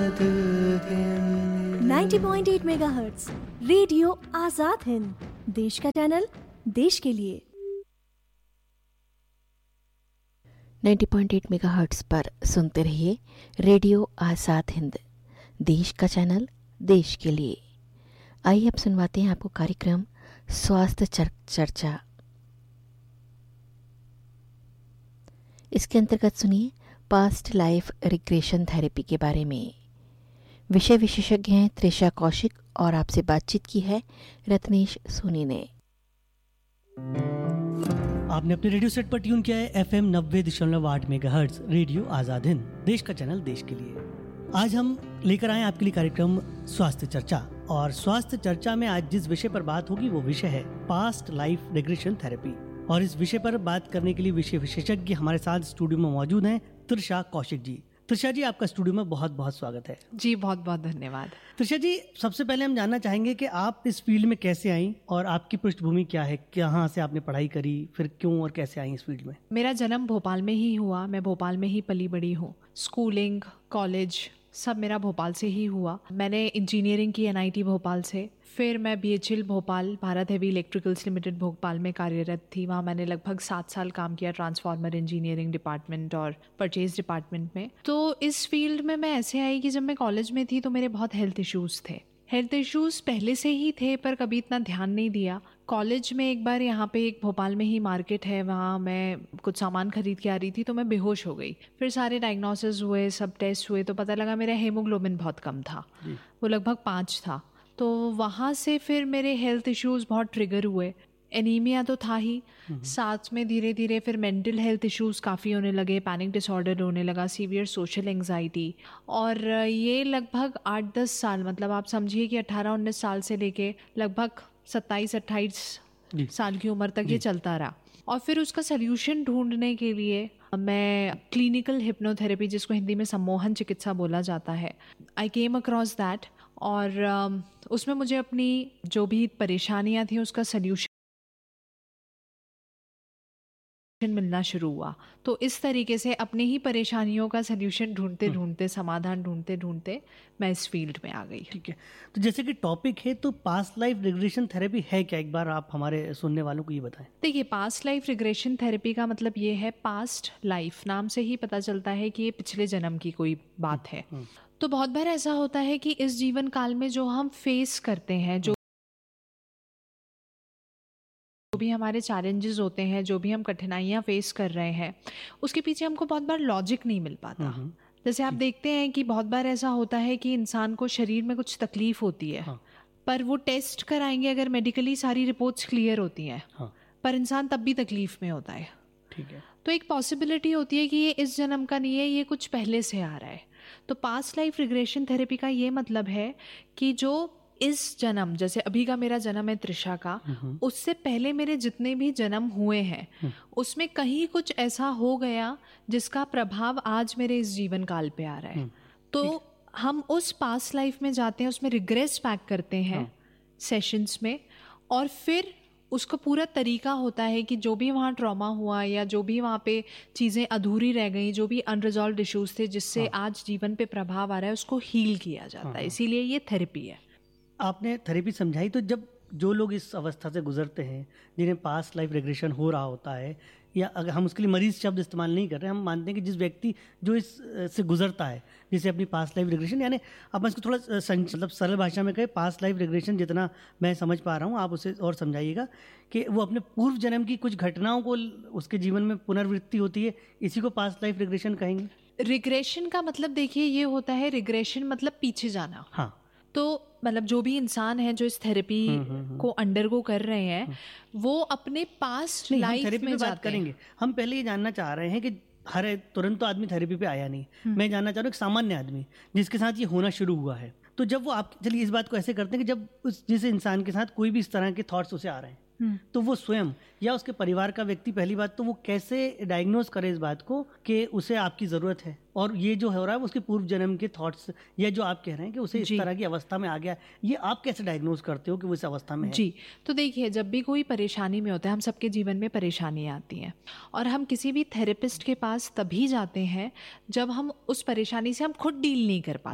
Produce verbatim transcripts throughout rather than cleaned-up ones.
Ninety point eight megahertz radio Azad Hind, देश का channel, देश के लिए। नाइंटी पॉइंट एट मेगाहर्ट्ज पर सुनते रहिए रेडियो आजाद हिंद, देश का चैनल, देश के लिए। आइए अब सुनवाते हैं आपको कार्यक्रम स्वास्थ्य चर, चर्चा। इसके अंतर्गत सुनिए पास्ट लाइफ रिग्रेशन थेरेपी के बारे में। विषय विशेषज्ञ हैं त्रिशा कौशिक और आपसे बातचीत की है रत्नेश सोनी ने। आपने अपने रेडियो सेट पर ट्यून किया है एफ एम नब्बे दशमलव आठ मेगाहर्ट्ज रेडियो आजाद हिंद, देश का चैनल, देश के लिए। आज हम लेकर आए आपके लिए कार्यक्रम स्वास्थ्य चर्चा, और स्वास्थ्य चर्चा में आज जिस विषय पर बात होगी वो विषय है पास्ट लाइफ रिग्रेशन थेरेपी। और इस विषय पर बात करने के लिए विषय विशेषज्ञ हमारे साथ स्टूडियो में मौजूद हैं त्रिशा कौशिक जी। त्रिशा जी, आपका स्टूडियो में बहुत बहुत स्वागत है। जी, बहुत बहुत धन्यवाद। त्रिशा जी, सबसे पहले हम जानना चाहेंगे कि आप इस फील्ड में कैसे आई और आपकी पृष्ठभूमि क्या है, कहाँ से आपने पढ़ाई करी, फिर क्यों और कैसे आई इस फील्ड में? मेरा जन्म भोपाल में ही हुआ, मैं भोपाल में ही पली बड़ी हूँ। स्कूलिंग, कॉलेज सब मेरा भोपाल से ही हुआ। मैंने इंजीनियरिंग की एन आई टी भोपाल से, फिर मैं B H E L Bhopal, Bharat heavy electricals limited Bhopal में कार्यरत थी। वहाँ मैंने लगभग सात साल काम किया ट्रांसफार्मर इंजीनियरिंग डिपार्टमेंट और परचेज डिपार्टमेंट में। तो इस फील्ड में मैं ऐसे आई कि जब मैं कॉलेज में थी तो मेरे बहुत हेल्थ इश्यूज़ थे। हेल्थ इश्यूज़ पहले से ही थे पर कभी इतना ध्यान नहीं दिया। कॉलेज में एक बार यहाँ पे एक भोपाल में ही मार्केट है, वहाँ मैं कुछ सामान खरीद के आ रही थी तो मैं बेहोश हो गई। फिर सारे डायग्नोसिस हुए, सब टेस्ट हुए तो पता लगा मेरा हेमोग्लोबिन बहुत कम था, वो लगभग पाँच था। तो वहाँ से फिर मेरे हेल्थ इश्यूज़ बहुत ट्रिगर हुए। एनीमिया तो था ही, साथ में धीरे धीरे फिर मेंटल हेल्थ इश्यूज़ काफ़ी होने लगे, पैनिक डिसऑर्डर होने लगा, सीवियर सोशल एंजाइटी। और ये लगभग आठ दस साल, मतलब आप समझिए कि अट्ठारह उन्नीस साल से लेके लगभग सत्ताईस अट्ठाईस साल की उम्र तक ये चलता रहा। और फिर उसका सल्यूशन ढूंढने के लिए मैं क्लिनिकल हिप्नोथेरेपी, जिसको हिंदी में सम्मोहन चिकित्सा बोला जाता है, आई केम अक्रॉस दैट। और uh, उसमें मुझे अपनी जो भी परेशानियां थी उसका सल्यूशन मिलना शुरू हुआ। तो इस तरीके से अपनी ही परेशानियों का सल्यूशन ढूंढते ढूंढते, समाधान ढूंढते ढूंढते मैं इस फील्ड में आ गई। ठीक है, तो जैसे कि टॉपिक है, तो पास्ट लाइफ रिग्रेशन थेरेपी है क्या, एक बार आप हमारे सुनने वालों को ये बताएं। देखिए, पास्ट लाइफ रिग्रेशन थेरेपी का मतलब ये है, पास्ट लाइफ नाम से ही पता चलता है कि ये पिछले जन्म की कोई बात है। तो बहुत बार ऐसा होता है कि इस जीवन काल में जो हम फेस करते हैं, जो जो भी हमारे चैलेंजेस होते हैं, जो भी हम कठिनाइयाँ फेस कर रहे हैं, उसके पीछे हमको बहुत बार लॉजिक नहीं मिल पाता। जैसे आप देखते हैं कि बहुत बार ऐसा होता है कि इंसान को शरीर में कुछ तकलीफ होती है, हाँ। पर वो टेस्ट कराएंगे, अगर मेडिकली सारी रिपोर्ट्स क्लियर होती हैं, हाँ। पर इंसान तब भी तकलीफ में होता है। ठीक है। तो एक पॉसिबिलिटी होती है कि ये इस जन्म का नहीं है, ये कुछ पहले से आ रहा है। तो पास्ट लाइफ रिग्रेशन थेरेपी का ये मतलब है कि जो इस जन्म, जैसे अभी का मेरा जन्म है त्रिशा का, उससे पहले मेरे जितने भी जन्म हुए हैं उसमें कहीं कुछ ऐसा हो गया जिसका प्रभाव आज मेरे इस जीवन काल पे आ रहा है। तो हम उस पास्ट लाइफ में जाते हैं, उसमें रिग्रेस पैक करते हैं सेशंस में, और फिर उसका पूरा तरीका होता है कि जो भी वहाँ ट्रॉमा हुआ या जो भी वहाँ पे चीज़ें अधूरी रह गई, जो भी अनरिजॉल्व्ड इश्यूज थे जिससे हाँ। आज जीवन पे प्रभाव आ रहा है, उसको हील किया जाता हाँ। है। इसीलिए ये थेरेपी है। आपने थेरेपी समझाई, तो जब जो लोग इस अवस्था से गुजरते हैं, जिन्हें पास्ट लाइफ रिग्रेशन हो रहा होता है, या अगर हम उसके लिए मरीज शब्द इस्तेमाल नहीं कर रहे, हम मानते हैं कि जिस व्यक्ति जो इस से गुजरता है, जिसे अपनी पास्ट लाइफ रिग्रेशन, यानी आप इसको थोड़ा मतलब सरल भाषा में कहें, पास्ट लाइफ रिग्रेशन जितना मैं समझ पा रहा हूँ, आप उसे और समझाइएगा कि वो अपने पूर्व जन्म की कुछ घटनाओं को उसके जीवन में पुनर्वृत्ति होती है, इसी को पास्ट लाइफ रिग्रेशन कहेंगे। रिग्रेशन का मतलब देखिए ये होता है, रिग्रेशन मतलब पीछे जाना। हाँ। तो मतलब जो भी इंसान है जो इस थेरेपी को अंडरगो कर रहे हैं, वो अपने पास्ट लाइफ में बात करेंगे। हम पहले ये जानना चाह रहे हैं कि हर तुरंत तो आदमी थेरेपी पे आया नहीं, मैं जानना चाह रहा हूँ एक सामान्य आदमी जिसके साथ ये होना शुरू हुआ है, तो जब वो आप चलिए इस बात को ऐसे करते हैं कि जब उस जिस इंसान के साथ कोई भी इस तरह के थॉट्स उसे आ रहे हैं, तो वो स्वयं या उसके परिवार का व्यक्ति, पहली बात तो वो कैसे डायग्नोज करे इस बात को कि उसे आपकी ज़रूरत है, और ये जो हो रहा है उसके पूर्व जन्म के थॉट्स, या जो आप कह रहे हैं कि उसे इस तरह की अवस्था में आ गया, ये आप कैसे डायग्नोज करते हो कि वो इस अवस्था में है? जी, तो देखिए, जब भी कोई परेशानी में होता है, हम सबके जीवन में परेशानियाँ आती हैं, और हम किसी भी थेरेपिस्ट के पास तभी जाते हैं जब हम उस परेशानी से हम खुद डील नहीं कर पाते।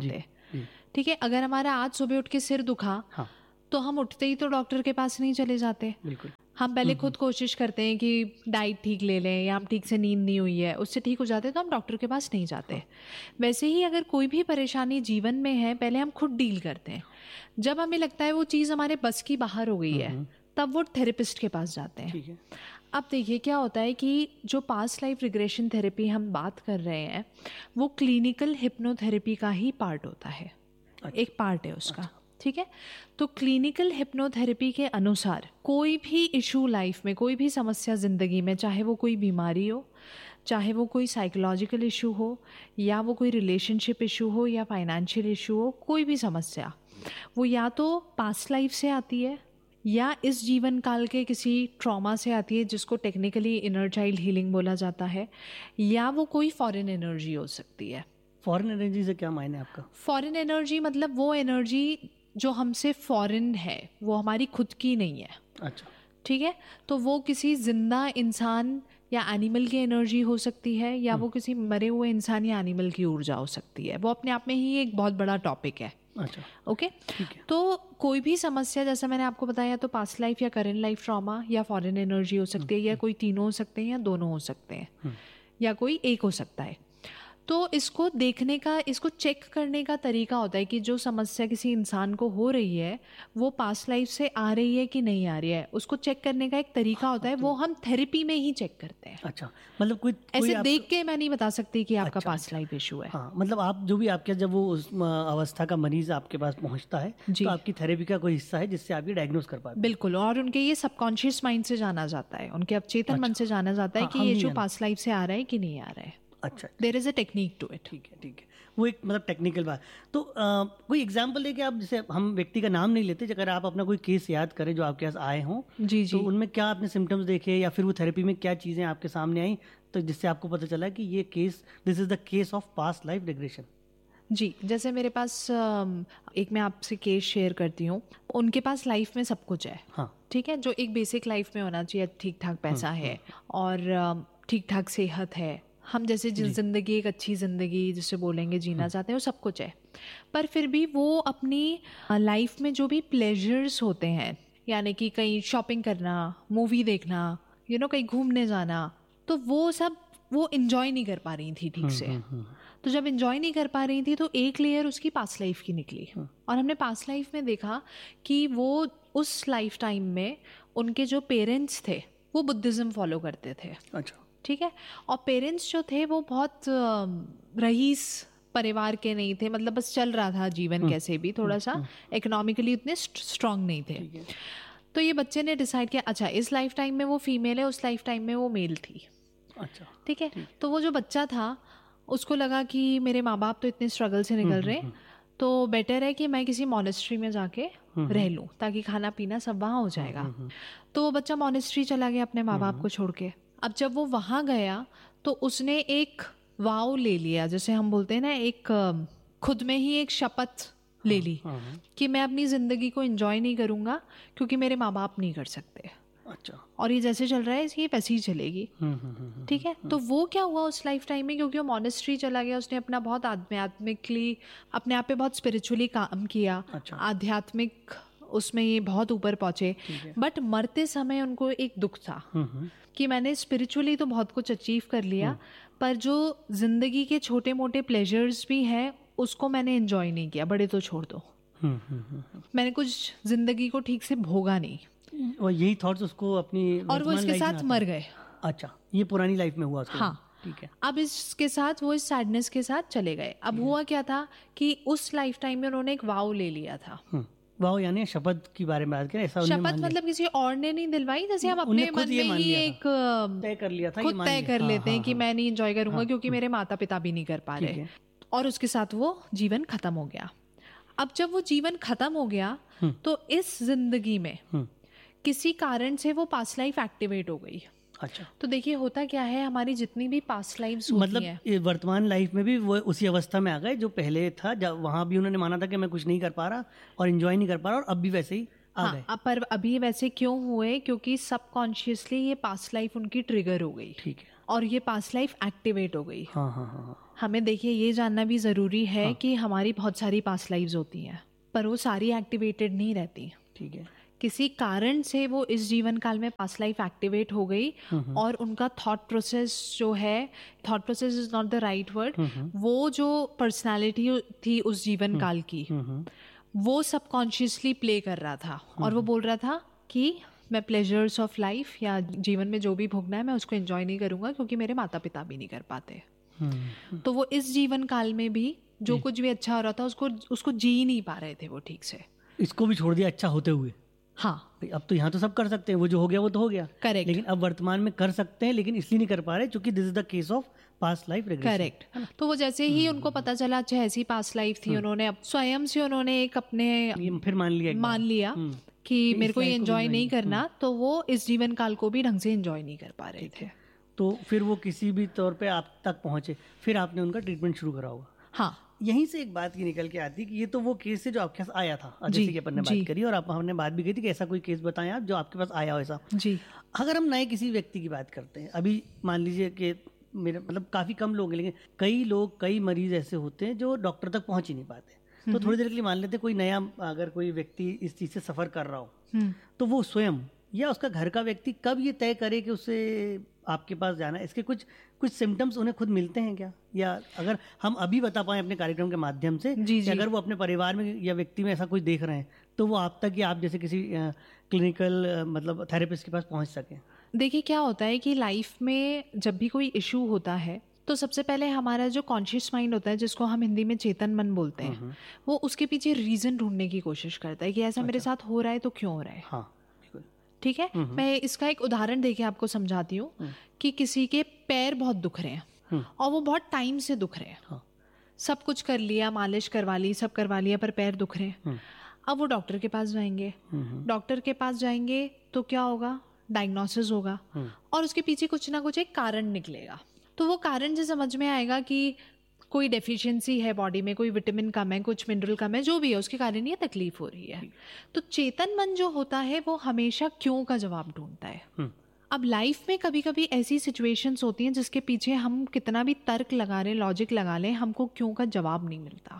ठीक है, अगर हमारा आज सुबह उठ के सिर दुखा हाँ, तो हम उठते ही तो डॉक्टर के पास नहीं चले जाते, बिल्कुल। हम पहले खुद कोशिश करते हैं कि डाइट ठीक ले लें या हम ठीक से नींद नहीं हुई है, उससे ठीक हो जाते हैं तो हम डॉक्टर के पास नहीं जाते। वैसे ही अगर कोई भी परेशानी जीवन में है, पहले हम खुद डील करते हैं। जब हमें लगता है वो चीज़ हमारे बस की बाहर हो गई है, तब वो थेरेपिस्ट के पास जाते हैं। ठीक है। अब देखिए क्या होता है कि जो पास्ट लाइफ रिग्रेशन थेरेपी हम बात कर रहे हैं, वो क्लिनिकल हिप्नोथेरेपी का ही पार्ट होता है, एक पार्ट है उसका। ठीक है, तो क्लिनिकल हिप्नोथेरेपी के अनुसार कोई भी इशू लाइफ में, कोई भी समस्या ज़िंदगी में, चाहे वो कोई बीमारी हो, चाहे वो कोई साइकोलॉजिकल इशू हो, या वो कोई रिलेशनशिप इशू हो, या फाइनेंशियल इशू हो, कोई भी समस्या, वो या तो पास्ट लाइफ से आती है या इस जीवन काल के किसी ट्रॉमा से आती है, जिसको टेक्निकली इनर चाइल्ड हीलिंग बोला जाता है, या वो कोई फॉरेन एनर्जी हो सकती है। फॉरेन एनर्जी से क्या मायने आपका? फॉरेन एनर्जी मतलब वो एनर्जी जो हमसे फॉरेन है, वो हमारी खुद की नहीं है। अच्छा, ठीक है, तो वो किसी जिंदा इंसान या एनिमल की एनर्जी हो सकती है, या वो किसी मरे हुए इंसान या एनिमल की ऊर्जा हो सकती है। वो अपने आप में ही एक बहुत बड़ा टॉपिक है। अच्छा, ओके, तो कोई भी समस्या, जैसा मैंने आपको बताया, तो पास्ट लाइफ या करंट लाइफ ट्रॉमा या फॉरेन एनर्जी हो सकती है, या कोई तीनों हो सकते हैं, या दोनों हो सकते हैं, या कोई एक हो सकता है। तो इसको देखने का, इसको चेक करने का तरीका होता है कि जो समस्या किसी इंसान को हो रही है वो पास्ट लाइफ से आ रही है कि नहीं आ रही है, उसको चेक करने का एक तरीका होता है, वो हम थेरेपी में ही चेक करते हैं। अच्छा, मतलब कोई ऐसे कोई देख के मैं नहीं बता सकती कि आपका अच्छा, पास्ट लाइफ इशू है। हाँ, मतलब आप जो भी आपके, जब वो उस अ, अवस्था का मरीज आपके पास पहुंचता है, तो आपकी थेरेपी का कोई हिस्सा है जिससे आप ये डायग्नोस कर पाते हैं। बिल्कुल, और उनके ये सबकॉन्शियस माइंड से जाना जाता है, उनके अवचेतन मन से जाना जाता है हाँ, कि हम ये नहीं जो जानते। पास्ट लाइफ से आ रहा है कि नहीं आ रहा है। अच्छा, there is a technique to it. ठीक है, ठीक है, वो एक मतलब टेक्निकल बात। तो आ, कोई एग्जांपल दे कि आप, जैसे हम व्यक्ति का नाम नहीं लेते, अगर आप अपना कोई केस याद करें जो आपके पास आए हों, जी जी, तो उनमें क्या आपने सिम्टम्स देखे, या फिर वो थेरेपी में क्या चीज़ें आपके सामने आई, तो जिससे आपको पता चला कि ये case, this is the case of past life regression. जी, जैसे मेरे पास अम, एक मैं आपसे केस शेयर करती हूँ। उनके पास लाइफ में सब कुछ है, हाँ, ठीक है, जो एक बेसिक लाइफ में होना चाहिए, ठीक ठाक पैसा है और ठीक ठाक सेहत है, हम जैसे जिस जिंदगी, एक अच्छी ज़िंदगी जिसे बोलेंगे जीना चाहते हैं, वो सब कुछ है। पर फिर भी वो अपनी लाइफ में जो भी प्लेजर्स होते हैं, यानी कि कहीं शॉपिंग करना, मूवी देखना, यू नो कहीं घूमने जाना, तो वो सब वो इन्जॉय नहीं कर पा रही थी ठीक से। तो जब इन्जॉय नहीं कर पा रही थी तो एक लेयर उसकी पास्ट लाइफ की निकली, और हमने पास्ट लाइफ में देखा कि वो उस लाइफ टाइम में उनके जो पेरेंट्स थे वो बुद्धिज़्म फॉलो करते थे। अच्छा, ठीक है, और पेरेंट्स जो थे वो बहुत अ, रईस परिवार के नहीं थे, मतलब बस चल रहा था जीवन कैसे भी, थोड़ा सा इकोनॉमिकली उतने स्ट्रांग नहीं थे। तो ये बच्चे ने डिसाइड किया, अच्छा इस लाइफ टाइम में वो फीमेल है, उस लाइफ टाइम में वो मेल थी। अच्छा, ठीक है, तो वो जो बच्चा था उसको लगा कि मेरे माँ बाप तो इतने स्ट्रगल से निकल रहे हैं, तो बेटर है कि मैं किसी मॉनेस्ट्री में जाके रह लूँ, ताकि खाना पीना सब वहाँ हो जाएगा। तो वो बच्चा मॉनेस्ट्री चला गया अपने माँ बाप को छोड़ के। अब जब वो वहाँ गया तो उसने एक वाव ले लिया, जैसे हम बोलते हैं ना, एक अ, खुद में ही एक शपथ ले ली कि मैं अपनी ज़िंदगी को एंजॉय नहीं करूँगा क्योंकि मेरे माँ बाप नहीं कर सकते। अच्छा, और ये जैसे चल रहा है ये वैसे ही चलेगी। ठीक है, तो वो क्या हुआ उस लाइफ टाइम में, क्योंकि वो मॉनेस्ट्री चला गया, उसने अपना बहुत आध्यात्मिकली अपने आप पे बहुत स्पिरिचुअली काम किया। अच्छा। आध्यात्मिक उसमें ये बहुत ऊपर पहुंचे, बट मरते समय उनको एक दुख था कि मैंने स्पिरिचुअली तो बहुत कुछ अचीव कर लिया, पर जो जिंदगी के छोटे मोटे प्लेजर्स भी हैं उसको मैंने एंजॉय नहीं किया, बड़े तो छोड़ दो, मैंने कुछ जिंदगी को ठीक से भोगा नहीं, और यही थॉट्स उसको अपनी और वो वर्तमान इसके लाइफ में साथ आते मर हैं। गए। अच्छा, ये पुरानी लाइफ में हुआ उसको? हाँ, ठीक है। अब इसके साथ वो इस सैडनेस के साथ चले गए। अब हुआ क्या था कि उस लाइफ टाइम में उन्होंने एक वाव ले लिया था। वाव यानी शपथ के बारे में बात करें, ऐसा उन्होंने मान शपथ लिया? मतलब किसी और ने नहीं दिलवाई, जैसे हम उन्होंने अपने खुद मन ये में मान ही लिया एक तय कर लिया था, ये खुद मान तय लिया। कर हाँ, लेते हैं हाँ, कि हाँ। मैं नहीं एंजॉय करूंगा क्योंकि मेरे माता पिता भी नहीं कर पा ठीक रहे, है। और उसके साथ वो जीवन खत्म हो गया। अब जब वो जीवन खत्म हो गया तो इस जिंदगी में किसी कारण से वो पास्ट लाइफ एक्टिवेट हो गई। अच्छा, तो देखिए होता क्या है, हमारी जितनी भी पास्ट लाइफ्स होती मतलब हैं, ये वर्तमान लाइफ में भी वो उसी अवस्था में आ गए जो पहले था, जब वहां भी उन्होंने माना था कि मैं कुछ नहीं कर पा रहा और एंजॉय नहीं कर पा रहा, और अब भी वैसे ही आ गए। हाँ, पर अभी वैसे क्यों हुए, क्योंकि सबकॉन्शियसली ये पास्ट लाइफ उनकी ट्रिगर हो गई, ठीक है। और ये पास्ट लाइफ एक्टिवेट हो गई। हाँ हाँ हाँ हाँ। हमें देखिए ये जानना भी ज़रूरी है हाँ। कि हमारी बहुत सारी पास्ट लाइव्स होती हैं, पर वो सारी एक्टिवेटेड नहीं रहती। ठीक है। किसी कारण से वो इस जीवन काल में पास्ट लाइफ एक्टिवेट हो गई और उनका थॉट प्रोसेस जो है, thought process is not the right word, वो जो पर्सनालिटी थी उस जीवन काल की, वो सबकॉन्शियसली प्ले कर रहा था और वो बोल रहा था कि मैं प्लेजर्स ऑफ लाइफ या जीवन में जो भी भोगना है मैं उसको एंजॉय नहीं करूँगा क्योंकि मेरे माता पिता भी नहीं कर पाते। तो वो इस जीवन काल में भी जो कुछ भी अच्छा हो रहा था उसको उसको जी नहीं पा रहे थे वो ठीक से। इसको भी छोड़ दिया अच्छा होते हुए। हाँ, अब तो यहाँ तो सब कर सकते हैं, वो जो हो गया वो तो हो गया। करेक्ट। लेकिन अब वर्तमान में कर सकते हैं, लेकिन इसलिए नहीं कर पा रहे क्योंकि this is the case of past life regression. Correct. तो वो जैसे ही उनको पता चला अच्छा ऐसी पास्ट लाइफ थी, उन्होंने अब स्वयं से उन्होंने एक अपने ये फिर मान लिया एक मान बार। लिया हम्म। कि इस मेरे को ये life को एंजॉय enjoy नहीं नहीं- करना, तो वो इस जीवन काल को भी ढंग से एंजॉय नहीं कर पा रहे थे। तो फिर वो किसी भी तौर पे आप तक पहुंचे, फिर आपने उनका ट्रीटमेंट शुरू करा होगा। हाँ, यहीं से एक बात ये निकल के आती है कि ये तो वो केस है जो आपके पास आया था, जी, जैसे कि अपन ने जी। बात करी और आप हमने बात भी कही थी कि ऐसा कोई केस बताएं आप जो आपके पास आया हो ऐसा। जी, अगर हम नए किसी व्यक्ति की बात करते हैं, अभी मान लीजिए कि मेरे मतलब काफ़ी कम लोग हैं, लेकिन कई लोग कई मरीज ऐसे होते हैं जो डॉक्टर तक पहुंच ही नहीं पाते। तो थोड़ी देर के लिए मान लेते हैं कोई नया अगर कोई व्यक्ति इस चीज़ से सफ़र कर रहा हो, हम्म, तो वो स्वयं या उसका घर का व्यक्ति कब ये तय करे कि उसे आपके पास जाना है? इसके कुछ कुछ सिम्टम्स उन्हें खुद मिलते हैं क्या? या अगर हम अभी बता पाएं अपने कार्यक्रम के माध्यम से जी, कि जी। अगर वो अपने परिवार में या व्यक्ति में ऐसा कोई देख रहे हैं तो वो आप तक या आप जैसे किसी क्लिनिकल मतलब थेरेपिस्ट के पास पहुंच सकें। देखिए क्या होता है कि लाइफ में जब भी कोई इशू होता है तो सबसे पहले हमारा जो कॉन्शियस माइंड होता है, जिसको हम हिंदी में चेतन मन बोलते हैं, वो उसके पीछे रीजन ढूंढने की कोशिश करता है कि ऐसा मेरे साथ हो रहा है तो क्यों हो रहा है। हाँ, बिल्कुल। ठीक है, मैं इसका एक उदाहरण देके आपको समझाती हूँ कि किसी के पैर बहुत दुख रहे हैं और वो बहुत टाइम से दुख रहे हैं, हाँ। सब कुछ कर लिया, मालिश करवा ली, सब करवा लिया, पर पैर दुख रहे हैं। अब वो डॉक्टर के पास जाएंगे, डॉक्टर के पास जाएंगे तो क्या होगा, डायग्नोसिस होगा और उसके पीछे कुछ ना कुछ एक कारण निकलेगा। तो वो कारण से समझ में आएगा कि कोई डेफिशिएंसी है बॉडी में, कोई विटामिन कम है, कुछ मिनरल कम है, जो भी है उसके कारण ये तकलीफ हो रही है। तो चेतन मन जो होता है वो हमेशा क्यों का जवाब ढूंढता है। अब लाइफ में कभी कभी ऐसी सिचुएशंस होती हैं जिसके पीछे हम कितना भी तर्क लगा लें, लॉजिक लगा लें, हमको क्यों का जवाब नहीं मिलता।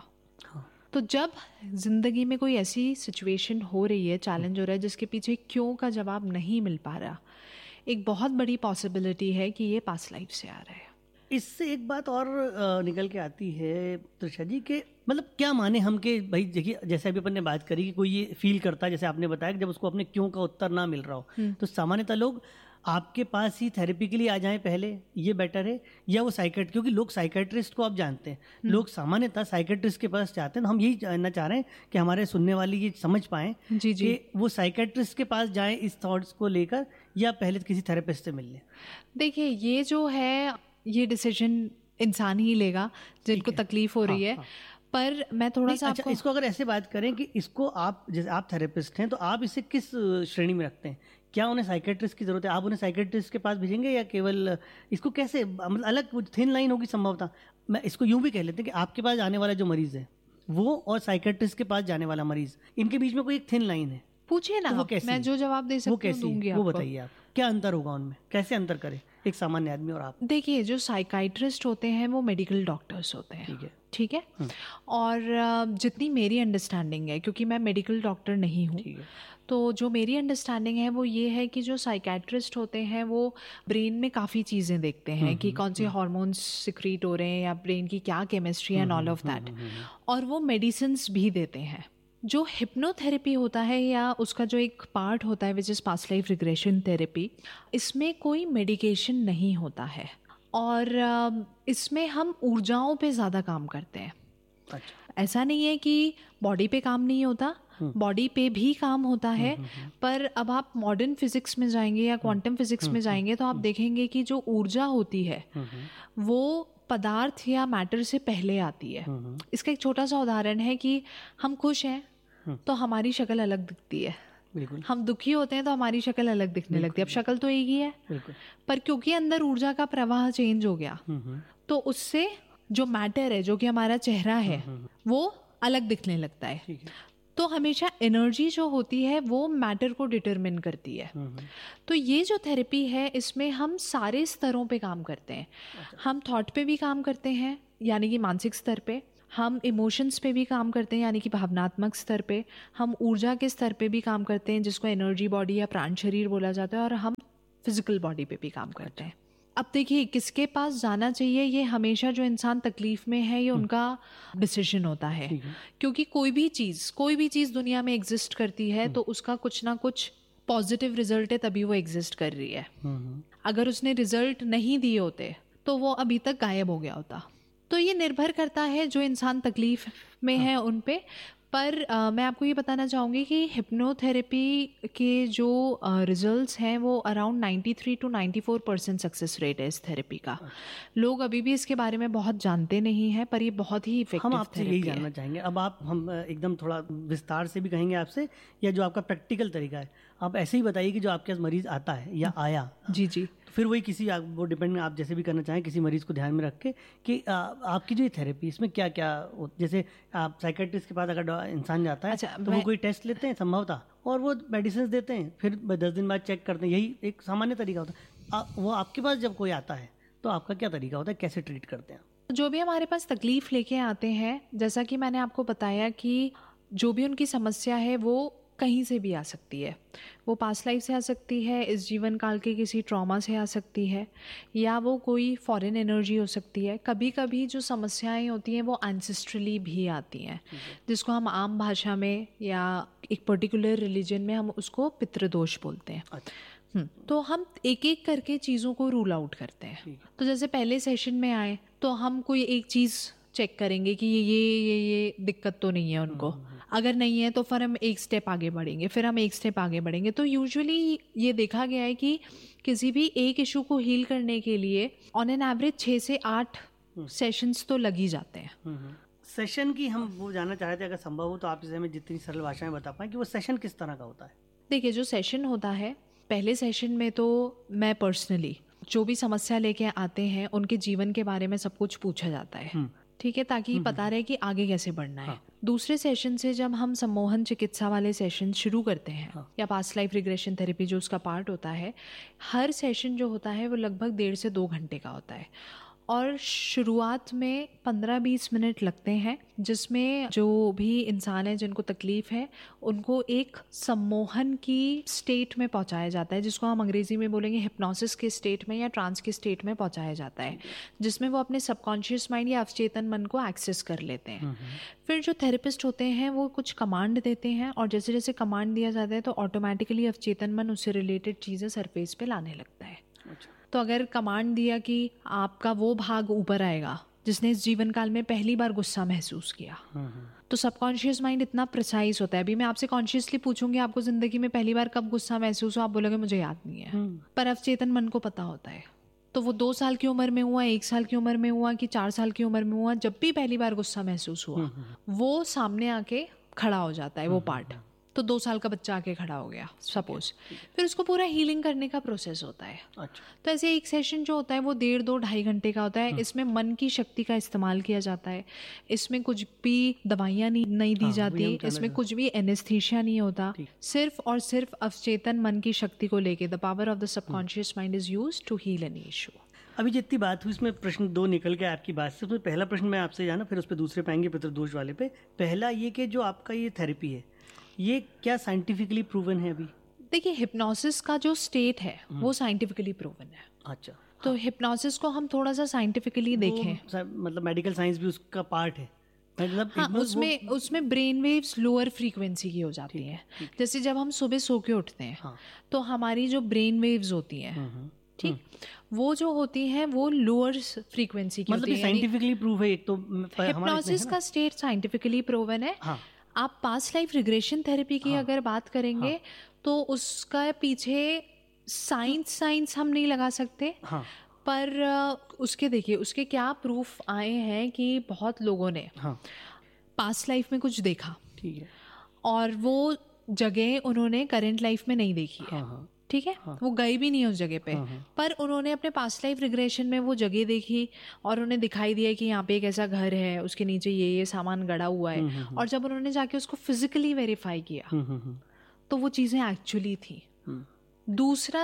तो जब जिंदगी में कोई ऐसी सिचुएशन हो रही है, चैलेंज हो रहा है जिसके पीछे क्यों का जवाब नहीं मिल पा रहा, एक बहुत बड़ी पॉसिबिलिटी है कि ये पास्ट लाइफ से आ रहा है। इससे एक बात और अ, निकल के आती है त्रिशा जी के मतलब क्या माने हम के भाई देखिए, जैसे अभी अपन ने बात करी कि कोई ये फील करता है, जैसे आपने बताया कि जब उसको अपने क्यों का उत्तर ना मिल रहा हो, तो सामान्यतः लोग आपके पास ही थेरेपी के लिए आ जाएं पहले, ये बेटर है, या वो साइकेट क्योंकि लोग साइकेट्रिस्ट को आप जानते हैं, लोग सामान्यतः साइकेट्रिस्ट के पास जाते हैं। तो हम यही जानना चाह रहे हैं कि हमारे सुनने वाले ये समझ पाएं जी, जी। कि वो साइकेट्रिस्ट के पास जाएं इस थॉट्स को लेकर या पहले किसी थेरेपिस्ट से मिल लें। देखिए ये जो है ये डिसीजन इंसान ही लेगा जिनको तकलीफ हो रही है। पर मैं थोड़ा नहीं, सा अच्छा, आपको इसको अगर ऐसे बात करें कि इसको आप जैसे आप थेरेपिस्ट हैं तो आप इसे किस श्रेणी में रखते हैं? क्या उन्हें साइकेट्रिस्ट की जरूरत है, आप उन्हें साइकेट्रिस्ट के पास भेजेंगे या केवल इसको कैसे मतलब अलग थिन लाइन होगी संभवतः? मैं इसको यूं भी कह लेते हैं कि आपके पास आने वाला जो मरीज है वो और साइकेट्रिस्ट के पास जाने वाला मरीज, इनके बीच में कोई एक थिन लाइन है। पूछिए ना, तो वो आप, कैसी मैं है? जो जवाब दे वो सकती हूँ कैसी दूंगी है? वो आपको। बताइए आप, क्या अंतर होगा उनमें, कैसे अंतर करें एक सामान्य आदमी और आप? देखिए जो साइकाइट्रिस्ट होते हैं वो मेडिकल डॉक्टर्स होते हैं, ठीक है। ठीक है। और अ, जितनी मेरी अंडरस्टैंडिंग है, क्योंकि मैं मेडिकल डॉक्टर नहीं हूँ, ठीक है। तो जो मेरी अंडरस्टैंडिंग है वो ये है कि जो साइकाइट्रिस्ट होते हैं वो ब्रेन में काफ़ी चीज़ें देखते हैं कि कौन से हार्मोन्स सिक्रीट हो रहे हैं या ब्रेन की क्या chemistry and all of that, और वो मेडिसिन्स भी देते हैं। जो हिप्नोथेरेपी होता है या उसका जो एक पार्ट होता है which is past life regression therapy, इसमें कोई मेडिकेशन नहीं होता है और अ, इसमें हम ऊर्जाओं पे ज़्यादा काम करते हैं। अच्छा, ऐसा नहीं है कि बॉडी पे काम नहीं होता, बॉडी पे भी काम होता है, पर अब आप मॉडर्न फिजिक्स में जाएंगे या क्वांटम फिजिक्स में जाएंगे तो आप देखेंगे कि जो ऊर्जा होती है वो पदार्थ या मैटर से पहले आती है। इसका एक छोटा सा उदाहरण है कि हम खुश हैं तो हमारी शक्ल अलग दिखती है, बिल्कुल हम दुखी होते हैं तो हमारी शक्ल अलग दिखने लगती है। अब शक्ल तो एक ही है, बिल्कुल। पर क्योंकि अंदर ऊर्जा का प्रवाह चेंज हो गया तो उससे जो मैटर है, जो कि हमारा चेहरा है, वो अलग दिखने लगता है। ठीक है। तो हमेशा एनर्जी जो होती है वो मैटर को डिटरमिन करती है। तो ये जो थेरेपी है इसमें हम सारे स्तरों पे काम करते हैं। हम थॉट पे भी काम करते हैं, यानी कि मानसिक स्तर पे, हम इमोशंस पे भी काम करते हैं यानी कि भावनात्मक स्तर पे, हम ऊर्जा के स्तर पे भी काम करते हैं जिसको एनर्जी बॉडी या प्राण शरीर बोला जाता है, और हम फिजिकल बॉडी पे भी काम करते हैं। अब देखिए किसके पास जाना चाहिए, ये हमेशा जो इंसान तकलीफ में है ये उनका डिसीजन होता है, क्योंकि कोई भी चीज़ कोई भी चीज़ दुनिया में एग्जिस्ट करती है तो उसका कुछ ना कुछ पॉजिटिव रिजल्ट है, तभी वो एग्जिस्ट कर रही है। अगर उसने रिजल्ट नहीं दिए होते तो वो अभी तक गायब हो गया होता। तो ये निर्भर करता है जो इंसान तकलीफ में है उन पे। पर uh, मैं आपको ये बताना चाहूँगी कि हिप्नोथेरेपी के जो रिजल्ट्स uh, हैं वो अराउंड तिरानवे टू चौरानवे परसेंट सक्सेस रेट है इस थेरेपी का। लोग अभी भी इसके बारे में बहुत जानते नहीं हैं, पर ये बहुत ही इफेक्टिव हम आपसे यही जानना चाहेंगे। अब आप हम एकदम थोड़ा विस्तार से भी कहेंगे आपसे, या जो आपका प्रैक्टिकल तरीका है आप ऐसे ही बताइए कि जो आपके पास मरीज आता है या आया, जी जी, फिर वही किसी आप वो डिपेंड आप जैसे भी करना चाहें किसी मरीज को ध्यान में रख के कि आ, आपकी जो ये थेरेपी इसमें क्या क्या, जैसे आप साइकेट्रिस्ट के पास अगर इंसान जाता है अच्छा, तो वो कोई टेस्ट लेते हैं संभवतः और वो मेडिसिन देते हैं, फिर दस दिन बाद चेक करते हैं, यही एक सामान्य तरीका होता है। आ, वो आपके पास जब कोई आता है तो आपका क्या तरीका होता है, कैसे ट्रीट करते हैं? जो भी हमारे पास तकलीफ लेके आते हैं, जैसा कि मैंने आपको बताया कि जो भी उनकी समस्या है वो कहीं से भी आ सकती है। वो पास्ट लाइफ से आ सकती है, इस जीवन काल के किसी ट्रॉमा से आ सकती है, या वो कोई फॉरेन एनर्जी हो सकती है। कभी कभी जो समस्याएं होती हैं वो एंसेस्ट्रली भी आती हैं, जिसको हम आम भाषा में या एक पर्टिकुलर रिलीजन में हम उसको पितृदोष बोलते हैं। अच्छा। तो हम एक एक करके चीज़ों को रूल आउट करते हैं। तो जैसे पहले सेशन में आए तो हम कोई एक चीज़ चेक करेंगे कि ये ये ये ये दिक्कत तो नहीं है उनको। अगर नहीं है तो फिर हम एक स्टेप आगे बढ़ेंगे, फिर हम एक स्टेप आगे बढ़ेंगे। तो यूजुअली ये देखा गया है कि किसी भी एक इशू को हील करने के लिए ऑन एन एवरेज छः से आठ सेशंस तो लग ही जाते हैं। सेशन की हम वो जानना चाह रहे थे, अगर संभव हो तो आप इसे हमें जितनी सरल भाषा में बता पाएं कि वो सेशन किस तरह का होता है। देखिए, जो सेशन होता है, पहले सेशन में तो मैं पर्सनली जो भी समस्या लेके आते हैं उनके जीवन के बारे में सब कुछ पूछा जाता है, ठीक है, ताकि पता रहे कि आगे कैसे बढ़ना है। हाँ। दूसरे सेशन से जब हम सम्मोहन चिकित्सा वाले सेशन शुरू करते हैं, हाँ, या पास्ट लाइफ रिग्रेशन थेरेपी जो उसका पार्ट होता है, हर सेशन जो होता है वो लगभग डेढ़ से दो घंटे का होता है। और शुरुआत में पंद्रह बीस मिनट लगते हैं, जिसमें जो भी इंसान है जिनको तकलीफ़ है उनको एक सम्मोहन की स्टेट में पहुंचाया जाता है, जिसको हम अंग्रेज़ी में बोलेंगे हिप्नोसिस के स्टेट में या ट्रांस के स्टेट में पहुंचाया जाता है, जिसमें वो अपने सबकॉन्शियस माइंड या अवचेतन मन को एक्सेस कर लेते हैं। फिर जो थेरेपिस्ट होते हैं वो कुछ कमांड देते हैं, और जैसे जैसे कमांड दिया जाता है तो ऑटोमेटिकली अवचेतन मन उससे रिलेटेड चीज़ें सरफेस पे लाने लगता है। तो अगर कमांड दिया कि आपका वो भाग ऊपर आएगा जिसने इस जीवन काल में पहली बार गुस्सा महसूस किया, तो सबकॉन्शियस माइंड इतना प्रिसाइज होता है। अभी मैं आपसे कॉन्शियसली पूछूंगी आपको जिंदगी में पहली बार कब गुस्सा महसूस हो, आप बोलोगे मुझे याद नहीं है, पर अवचेतन मन को पता होता है। तो वो दो साल की उम्र में हुआ, एक साल की उम्र में हुआ कि चार साल की उम्र में हुआ, जब भी पहली बार गुस्सा महसूस हुआ वो सामने आके खड़ा हो जाता है वो पार्ट। तो दो साल का बच्चा आके खड़ा हो गया सपोज, फिर उसको पूरा हीलिंग करने का प्रोसेस होता है। अच्छा। तो ऐसे एक सेशन जो होता है वो डेढ़ दो ढाई घंटे का होता है। इसमें मन की शक्ति का इस्तेमाल किया जाता है, इसमें कुछ भी दवाइयाँ नहीं, नहीं दी जाती, इसमें कुछ भी एनेस्थीसिया नहीं होता, सिर्फ और सिर्फ अवचेतन मन की शक्ति को लेके the power of the subconscious mind is used to heal any issue. अभी जितनी बात हुई इसमें प्रश्न दो निकल के आपकी बात से, तो पहला प्रश्न मैं आपसे जाना, फिर उस पर दूसरे पाएंगे पितृदोष वाले पे। पहला ये कि जो आपका ये थेरेपी है ये क्या साइंटिफिकली प्रूवन है? अभी देखिए, हिप्नोसिस का जो स्टेट है वो साइंटिफिकली प्रूवन है। अच्छा। तो हिप्नोसिस को हम थोड़ा सा साइंटिफिकली देखें, मतलब मेडिकल साइंस भी उसका पार्ट है, मतलब हाँ, उसमें उसमें ब्रेन वेव्स लोअर फ्रीक्वेंसी की हो जाती हैं। जैसे जब हम सुबह सो के उठते हैं, हाँ, तो हमारी जो ब्रेन वेव्स होती हैं, ठीक, वो जो होती हैं वो लोअर फ्रीक्वेंसी की होती है। साइंटिफिकली प्रूव है। एक तो हिप्नोसिस का स्टेट साइंटिफिकली प्रूवन है। हाँ। आप पास्ट लाइफ रिग्रेशन थेरेपी की हाँ, अगर बात करेंगे हाँ, तो उसका पीछे साइंस साइंस हम नहीं लगा सकते, हाँ, पर उसके देखिए उसके क्या प्रूफ आए हैं कि बहुत लोगों ने हाँ, पास्ट लाइफ में कुछ देखा, ठीक है, और वो जगह उन्होंने करंट लाइफ में नहीं देखी है, हाँ, ठीक है, हाँ, वो गए भी नहीं उस जगह पे, हाँ, पर उन्होंने अपने पास्ट लाइफ रिग्रेशन में वो जगह देखी और उन्हें दिखाई दिया कि यहाँ पे एक ऐसा घर है, उसके नीचे ये ये सामान गड़ा हुआ है, और जब उन्होंने जाके उसको फिजिकली वेरीफाई किया तो वो चीज़ें एक्चुअली थी। दूसरा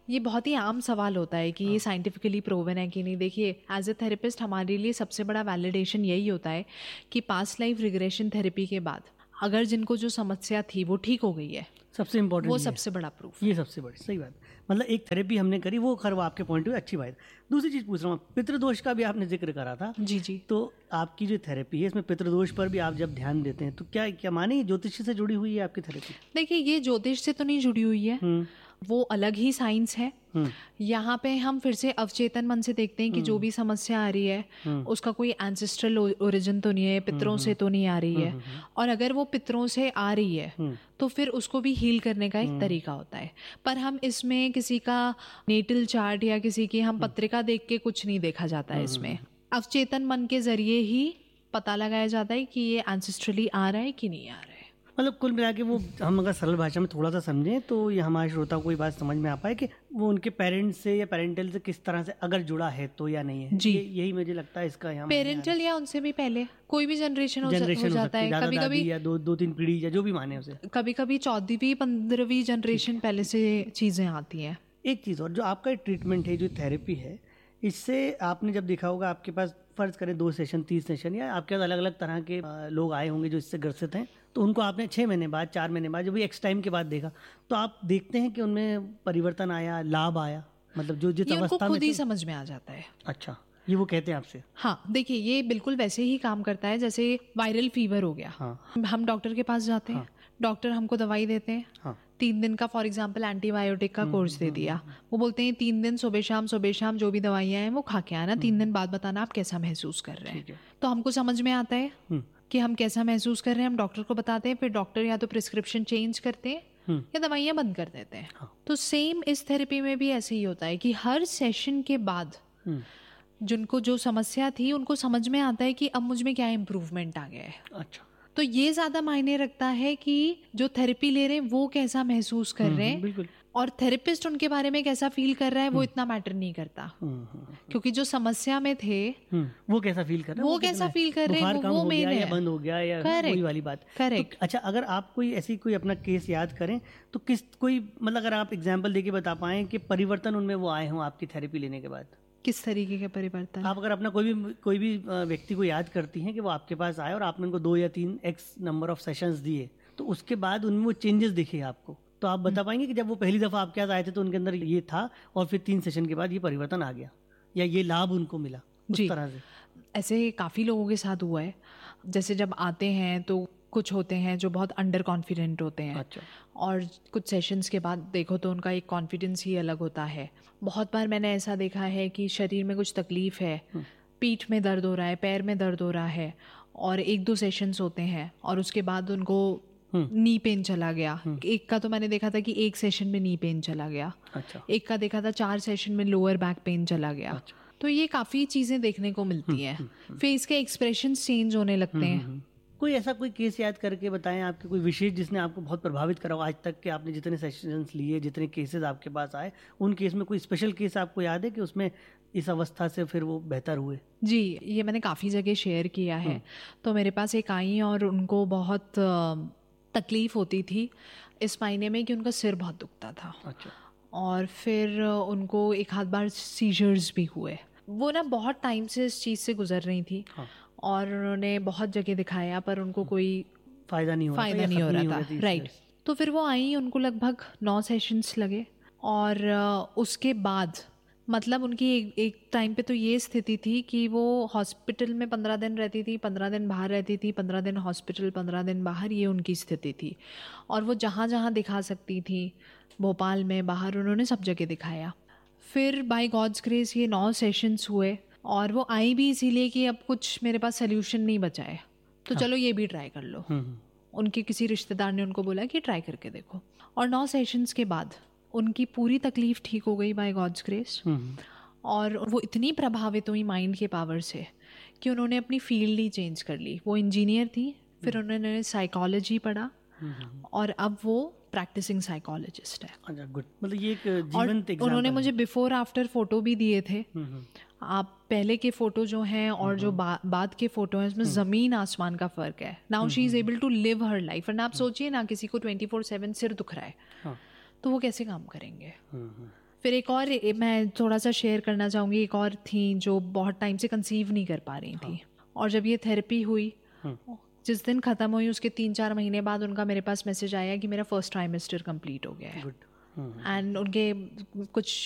ये बहुत ही आम सवाल होता है कि ये साइंटिफिकली प्रूवन है कि नहीं। देखिए, एज ए थेरेपिस्ट हमारे लिए सबसे बड़ा वैलिडेशन यही होता है कि पास्ट लाइफ रिग्रेशन थेरेपी के बाद अगर जिनको जो समस्या थी वो ठीक हो गई है, सबसे इम्पोर्टेंट वो सबसे बड़ा प्रूफ। ये सबसे बड़ी सही बात, मतलब एक थेरेपी हमने करी, वो खैर वो आपके पॉइंट ऑफ व्यू अच्छी बात। दूसरी चीज़ पूछ रहा हूँ, पितृदोष का भी आपने जिक्र करा था। जी जी। तो आपकी जो थेरेपी है इसमें पितृदोष पर भी आप जब ध्यान देते हैं तो क्या क्या माने ज्योतिष से जुड़ी हुई है आपकी थेरेपी? देखिए, ये ज्योतिष से तो नहीं जुड़ी हुई है, वो अलग ही साइंस है। यहाँ पे हम फिर से अवचेतन मन से देखते हैं कि जो भी समस्या आ रही है उसका कोई एंसेस्ट्रल ओरिजिन तो नहीं है, पितरों से तो नहीं आ रही है। और अगर वो पितरों से आ रही है तो फिर उसको भी हील करने का एक तरीका होता है। पर हम इसमें किसी का नेटल चार्ट या किसी की हम पत्रिका देख के कुछ नहीं देखा जाता है। इसमें अवचेतन मन के जरिए ही पता लगाया जाता है कि ये एंसेस्ट्रली आ रहा है कि नहीं आ रहा है। मतलब कुल मिला के वो हम अगर सरल भाषा में थोड़ा सा समझें तो ये हमारे श्रोता को ये बात समझ में आ पाए कि वो उनके पेरेंट्स से या पेरेंटल से किस तरह से अगर जुड़ा है तो या नहीं है। जी, ये, यही मुझे लगता है इसका यहाँ पेरेंटल या उनसे भी पहले कोई भी जनरेशन हो, जनरेशन हो जाता है। कभी कभी या दो दो तीन पीढ़ी या जो भी माने उसे, कभी कभी चौदहवीं पंद्रहवीं जनरेशन पहले से चीज़ें आती हैं। एक चीज़ और, जो आपका ट्रीटमेंट है, जो थेरेपी है, इससे आपने जब देखा होगा आपके पास फर्ज करें दो सेशन तीन सेशन या आपके पास अलग अलग तरह के लोग आए होंगे जो इससे ग्रसित हैं, तो उनको आपने छः महीने बाद चार महीने बाद जब भी एक्स टाइम के बाद देखा तो आप देखते हैं कि उनमें परिवर्तन आया, लाभ आया, मतलब जो जिस अवस्था में खुद ही समझ में आ जाता है। अच्छा, ये वो कहते हैं आपसे? हाँ, देखिए, ये बिल्कुल वैसे ही काम करता है जैसे वायरल फीवर हो गया। हाँ। हम डॉक्टर के पास जाते हैं, डॉक्टर हमको दवाई देते हैं। हाँ। तीन दिन का फॉर एग्जांपल एंटीबायोटिक का कोर्स दे दिया, वो बोलते हैं तीन दिन सुबह शाम सुबह शाम जो भी दवाइयाँ हैं वो खा के आना, तीन दिन बाद बताना आप कैसा महसूस कर रहे हैं। तो हमको समझ में आता है कि हम कैसा महसूस कर रहे हैं, हम डॉक्टर को बताते हैं, फिर डॉक्टर या तो प्रिस्क्रिप्शन चेंज करते हैं या दवाइयाँ बंद कर देते हैं। हाँ। तो सेम इस थेरेपी में भी ऐसे ही होता है कि हर सेशन के बाद जिनको जो समस्या थी उनको समझ में आता है कि अब मुझ में क्या इम्प्रूवमेंट आ गया है। अच्छा, तो ये ज्यादा मायने रखता है कि जो थेरेपी ले रहे हैं वो कैसा महसूस कर रहे हैं, बिल्कुल, और थेरेपिस्ट उनके बारे में कैसा फील कर रहा है वो इतना मैटर नहीं करता। क्योंकि जो समस्या में थे वो कैसा फील कर रहे हैं, वो कैसा फील कर रहे हैं, वो मेन है, बंद हो गया या वही वाली बात। करेक्ट। अच्छा, अगर आप कोई ऐसी कोई अपना केस याद करें तो किस कोई मतलब अगर आप एग्जाम्पल देके बता पाएं कि परिवर्तन उनमें वो आए हों आपकी थेरेपी लेने के बाद, किस तरीके के परिवर्तन? आप अगर अपना कोई भी कोई भी व्यक्ति को याद करती हैं कि वो आपके पास आए और आपने उनको दो या तीन एक्स नंबर ऑफ सेशंस दिए, तो उसके बाद उनमें वो चेंजेस दिखे आपको, तो आप बता पाएंगे कि जब वो पहली दफ़ा आपके पास आए थे तो उनके अंदर ये था और फिर तीन सेशन के बाद ये परिवर्तन आ गया या ये लाभ उनको मिला, उस जी, तरह से? ऐसे काफ़ी लोगों के साथ हुआ है। जैसे जब आते हैं तो कुछ होते हैं जो बहुत अंडर कॉन्फिडेंट होते हैं। अच्छा। और कुछ सेशंस के बाद देखो तो उनका एक कॉन्फिडेंस ही अलग होता है। बहुत बार मैंने ऐसा देखा है कि शरीर में कुछ तकलीफ है, पीठ में दर्द हो रहा है, पैर में दर्द हो रहा है, और एक दो सेशंस होते हैं और उसके बाद उनको नी पेन चला गया। एक का तो मैंने देखा था कि एक सेशन में नी पेन चला गया। अच्छा। एक का देखा था चार सेशन में लोअर बैक पेन चला गया। अच्छा। तो ये काफ़ी चीज़ें देखने को मिलती हैं। फेस के एक्सप्रेशंस चेंज होने लगते हैं। कोई ऐसा कोई केस याद करके बताएं आपके, कोई विशेष जिसने आपको बहुत प्रभावित करा हो आज तक के, आपने जितने सेशंस लिए, जितने केसेस आपके पास आए, उन केस में कोई स्पेशल केस आपको याद है कि उसमें इस अवस्था से फिर वो बेहतर हुए? जी, ये मैंने काफ़ी जगह शेयर किया है। तो मेरे पास एक आई और उनको बहुत तकलीफ़ होती थी इस मायने में कि उनका सिर बहुत दुखता था। अच्छा। और फिर उनको एक आध बार सीजर्स भी हुए। वो ना बहुत टाइम से इस चीज़ से गुजर रही थी। हाँ। और उन्होंने बहुत जगह दिखाया पर उनको कोई फ़ायदा नहीं हो रहा फ़ायदा नहीं हो रहा था। राइट। तो फिर वो आई, उनको लगभग नौ सेशंस लगे और उसके बाद मतलब उनकी एक एक टाइम पे तो ये स्थिति थी कि वो हॉस्पिटल में पंद्रह दिन रहती थी, पंद्रह दिन बाहर रहती थी, पंद्रह दिन हॉस्पिटल, पंद्रह दिन बाहर, ये उनकी स्थिति थी। और वो जहाँ जहाँ दिखा सकती थी, भोपाल में, बाहर, उन्होंने सब जगह दिखाया। फिर बाय गॉड्स ग्रेस ये नौ सेशंस हुए और वो आई भी इसीलिए कि अब कुछ मेरे पास सोल्यूशन नहीं बचा है तो हाँ। चलो ये भी ट्राई कर लो। उनके किसी रिश्तेदार ने उनको बोला कि ट्राई करके देखो, और नौ सेशंस के बाद उनकी पूरी तकलीफ ठीक हो गई बाय गॉड्स ग्रेस। और वो इतनी प्रभावित हुई माइंड के पावर से कि उन्होंने अपनी फील्ड ही चेंज कर ली। वो इंजीनियर थी, फिर उन्होंने साइकोलॉजी पढ़ा और अब वो प्रैक्टिसिंग साइकोलॉजिस्ट है। अच्छा, गुड। मतलब ये एक जीवंत एग्जांपल। उन्होंने मुझे बिफोर आफ्टर फोटो भी दिए थे। आप पहले के फोटो जो हैं और जो बा, बाद के फोटो हैं उसमें ज़मीन आसमान का फ़र्क है। Now she is able to live her life. And आप सोचिए ना, किसी को ट्वेंटी फोर सेवन सिर दुख रहा है हाँ। तो वो कैसे काम करेंगे? फिर एक और ए- मैं थोड़ा सा शेयर करना चाहूँगी, एक और थी जो बहुत टाइम से कंसीव नहीं कर पा रही थी, और जब ये थेरेपी हुई, जिस दिन ख़त्म हुई उसके तीन चार महीने बाद उनका मेरे पास मैसेज आया कि मेरा फर्स्ट ट्राइमेस्टर कंप्लीट हो गया है। एंड उनके कुछ